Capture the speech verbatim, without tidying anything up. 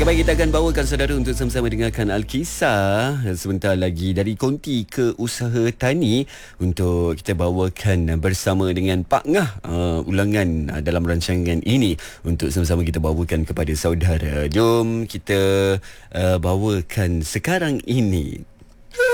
Okey, baik, kita akan bawakan saudara untuk sama-sama dengarkan Alkisah sebentar lagi dari konti ke usaha tani untuk kita bawakan bersama dengan Pak Ngah uh, ulangan uh, dalam rancangan ini untuk sama-sama kita bawakan kepada saudara. Jom kita uh, bawakan sekarang ini